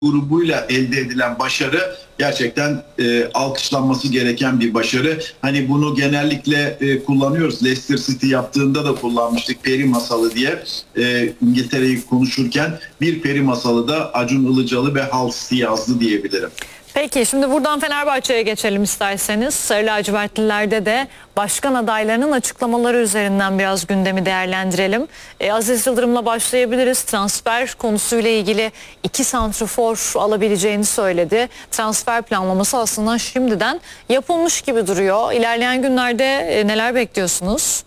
grubuyla elde edilen başarı gerçekten alkışlanması gereken bir başarı. Hani bunu genellikle kullanıyoruz. Leicester City yaptığında da kullanmıştık peri masalı diye. İngiltere'yi konuşurken bir peri masalı da Acun Ilıcalı ve Hull City yazdı diyebilirim. Peki şimdi buradan Fenerbahçe'ye geçelim isterseniz. Sarı lacivertlilerde de başkan adaylarının açıklamaları üzerinden biraz gündemi değerlendirelim. Aziz Yıldırım'la başlayabiliriz. Transfer konusuyla ilgili 2 santrafor alabileceğini söyledi. Transfer planlaması aslında şimdiden yapılmış gibi duruyor. İlerleyen günlerde neler bekliyorsunuz?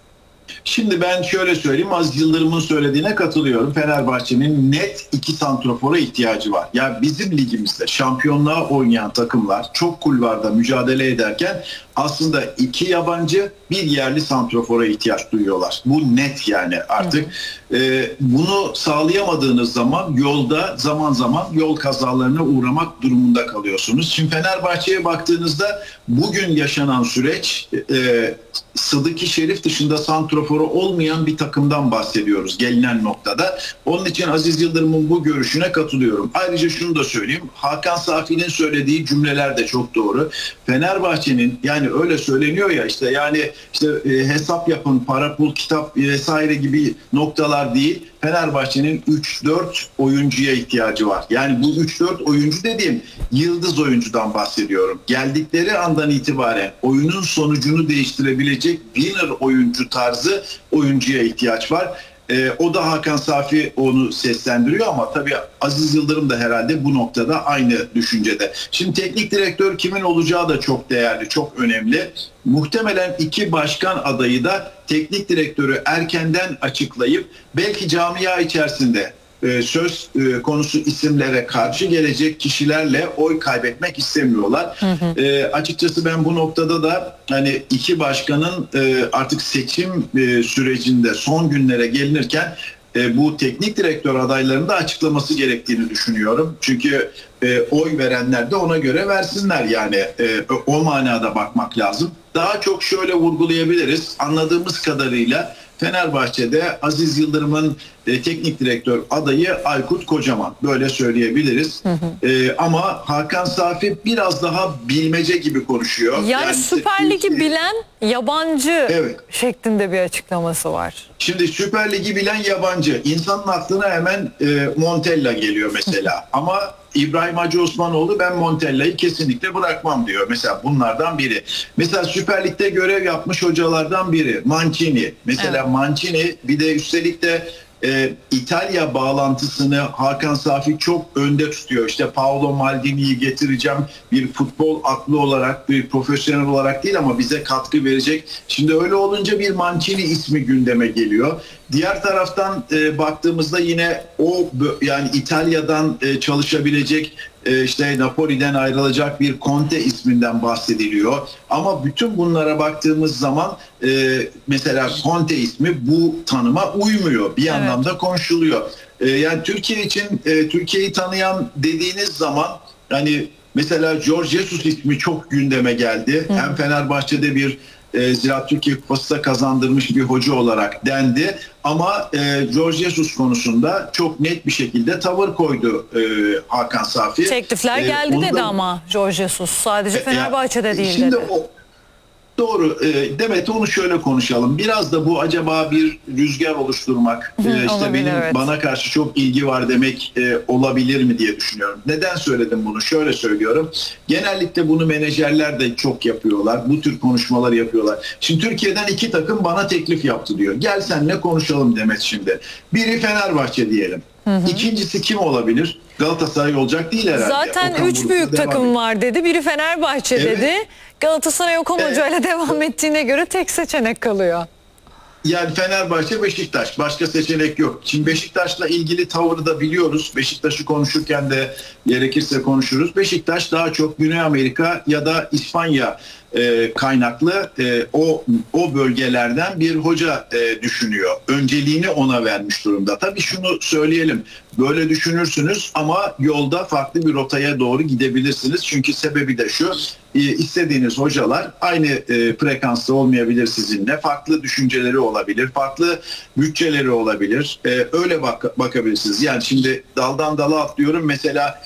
Şimdi ben şöyle söyleyeyim, Aziz Yıldırım'ın söylediğine katılıyorum. Fenerbahçe'nin net 2 santrafora ihtiyacı var. Yani bizim ligimizde şampiyonluğa oynayan takımlar çok kulvarda mücadele ederken aslında 2 yabancı, 1 yerli santrafora ihtiyaç duyuyorlar. Bu net yani artık. Bunu sağlayamadığınız zaman yolda zaman zaman yol kazalarına uğramak durumunda kalıyorsunuz. Şimdi Fenerbahçe'ye baktığınızda bugün yaşanan süreç Sıdıki Şerif dışında santrafora olmayan bir takımdan bahsediyoruz gelinen noktada. Onun için Aziz Yıldırım'ın bu görüşüne katılıyorum. Ayrıca şunu da söyleyeyim. Hakan Safi'nin söylediği cümleler de çok doğru. Fenerbahçe'nin, yani öyle söyleniyor ya, işte yani hesap yapın, para pul kitap vesaire gibi noktalar değil. Fenerbahçe'nin 3-4 oyuncuya ihtiyacı var. Yani bu 3-4 oyuncu dediğim yıldız oyuncudan bahsediyorum. Geldikleri andan itibaren oyunun sonucunu değiştirebilecek winner oyuncu tarzı oyuncuya ihtiyaç var. O da Hakan Safi onu seslendiriyor ama tabii Aziz Yıldırım da herhalde bu noktada aynı düşüncede. Şimdi teknik direktör kimin olacağı da çok değerli, çok önemli. Muhtemelen 2 başkan adayı da teknik direktörü erkenden açıklayıp belki camia içerisinde söz konusu isimlere karşı gelecek kişilerle oy kaybetmek istemiyorlar. Açıkçası ben bu noktada da hani 2 başkanın artık seçim sürecinde son günlere gelinirken bu teknik direktör adaylarının da açıklaması gerektiğini düşünüyorum. Çünkü oy verenler de ona göre versinler, yani o manada bakmak lazım. Daha çok şöyle vurgulayabiliriz. Anladığımız kadarıyla Fenerbahçe'de Aziz Yıldırım'ın teknik direktör adayı Aykut Kocaman. Böyle söyleyebiliriz. Ama Hakan Safi biraz daha bilmece gibi konuşuyor. Yani Süper Lig'i bilen yabancı şeklinde bir açıklaması var. Şimdi Süper Lig'i bilen yabancı. İnsanın aklına hemen Montella geliyor mesela. Ama İbrahim Hacı Osmanoğlu ben Montella'yı kesinlikle bırakmam diyor. Mesela bunlardan biri. Mesela Süper Lig'de görev yapmış hocalardan biri Mancini. Mesela Mancini, bir de üstelik de İtalya bağlantısını Hakan Safi çok önde tutuyor. İşte Paolo Maldini'yi getireceğim, bir futbol aklı olarak, bir profesyonel olarak değil ama bize katkı verecek. Şimdi öyle olunca bir Mancini ismi gündeme geliyor. Diğer taraftan baktığımızda yine o, yani İtalya'dan çalışabilecek, işte Napoli'den ayrılacak bir Conte isminden bahsediliyor. Ama bütün bunlara baktığımız zaman mesela Conte ismi bu tanıma uymuyor. Bir anlamda konuşuluyor. Yani Türkiye için Türkiye'yi tanıyan dediğiniz zaman hani mesela Jorge Jesus ismi çok gündeme geldi. Hem Fenerbahçe'de bir Ziraat Türkiye Kupası da kazandırmış bir hoca olarak dendi. Ama Jorge Jesus konusunda çok net bir şekilde tavır koydu Hakan Safi. Teklifler geldi dedi ama Jorge Jesus sadece Fenerbahçe'de değil şimdi dedi. Doğru. Demet, onu şöyle konuşalım. Biraz da bu acaba bir rüzgar oluşturmak, işte benim bana karşı çok ilgi var demek olabilir mi diye düşünüyorum. Neden söyledim bunu? Şöyle söylüyorum. Genellikle bunu menajerler de çok yapıyorlar. Bu tür konuşmalar yapıyorlar. Şimdi Türkiye'den 2 takım bana teklif yaptı diyor. Gel seninle konuşalım Demet şimdi. Biri Fenerbahçe diyelim. İkincisi kim olabilir? Galatasaray olacak değil herhalde. Zaten 3 büyük takım var dedi. Biri Fenerbahçe dedi. Galatasaray Okan Hoca ile devam ettiğine göre tek seçenek kalıyor. Yani Fenerbahçe, Beşiktaş. Başka seçenek yok. Şimdi Beşiktaş'la ilgili tavrı da biliyoruz. Beşiktaş'ı konuşurken de gerekirse konuşuruz. Beşiktaş daha çok Güney Amerika ya da İspanya kaynaklı o bölgelerden bir hoca düşünüyor. Önceliğini ona vermiş durumda. Tabii şunu söyleyelim. Böyle düşünürsünüz ama yolda farklı bir rotaya doğru gidebilirsiniz. Çünkü sebebi de şu. İstediğiniz hocalar aynı frekansta olmayabilir sizinle. Farklı düşünceleri olabilir. Farklı bütçeleri olabilir. Öyle bakabilirsiniz. Yani şimdi daldan dala atlıyorum. Mesela